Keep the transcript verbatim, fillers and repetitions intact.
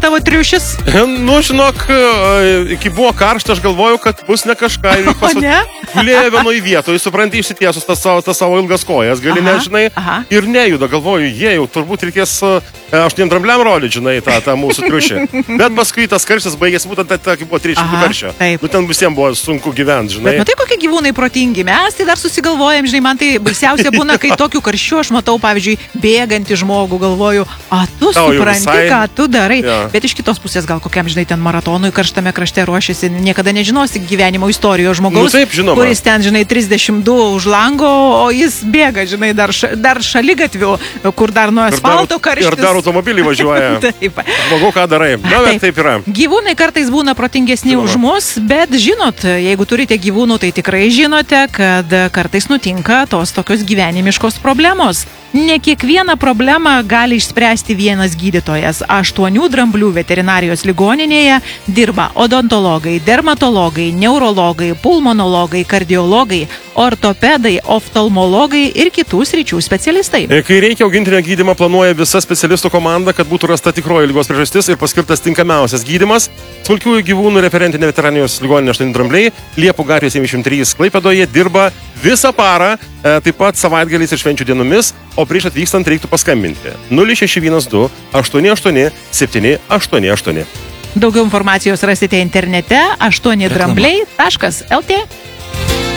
tavo triušis? Nu, žinok, iki buvo karšta, aš galvoju, kad bus ne kažką. O ne? Gulėjo vienoje vietoje, supranti, išsitiesus tas savo, tas savo ilgas kojas, gali Aha, nežinai, aha. ir nejuda, galvoju, jie jau turbūt reikės aštuoniem drambliam rodyti, žinai, tą, tą mūsų triušį. Bet paskui tas karštas baigėsi, būtent tai, kai buvo trys šimtai karščio. Taip. Nu, ten visiems buvo sunku gyventi, žinai. Bet matai, kokie gyvūnai protingi. Mes tai dar susigalvojam, žinai, man tai baisiausia būna, kai tokiu karščiu aš matau, pavyzdžiui, bėgantį žmogų, galvoju, a tu Tau jau supranti, visai- ką tu darai. Jo. Bet iš kitos pusės gal kokiam, žinai, ten maratonui karštame krašte ruošiasi, niekada nežinosi gyvenimo istorijos žmogaus, Nu, taip, žinoma. kuris ten, žinai, trisdešimt du už lango, o jis bėga, žinai, dar, ša, dar šaligatviu, kur dar nuo Ir dar- asfalto karštis. Ir dar automobilį važiuoja. Taip. Žmogau, ką darai. Na, bet taip yra. Gyvūnai kartais būna protingesni Žinoma. už mus, bet žinot, jeigu turite gyvūnų, tai tikrai žinote, kad kartais nutinka tos tokios gyvenimiškos problemos. Ne kiekvieną problemą gali išspręsti vienas gydytojas. Aštuonių dramblių veterinarijos ligoninėje dirba odontologai, dermatologai, neurologai, pulmonologai, kardiologai, ortopedai, oftalmologai ir kitų sričių specialistai. Kai reikia augintinio gydymą, planuoja visa specialistų komanda, kad būtų rasta tikroji ligos priežastis ir paskirtas tinkamiausias gydymas. Smulkiųjų gyvūnų referentinė veterinarijos ligoninė aštuoni drambliai, Liepų gatvės septyniasdešimt trys Klaipėdoje dirba visą parą, e, taip pat savaitgaliais ir švenčių dienomis, o prieš atvykstant reiktų paskambinti nulis šeši vienas du aštuoni aštuoni septyni aštuoni aštuoni. Daugiau informacijos rasite internete aštuoni drambliai taškas lt.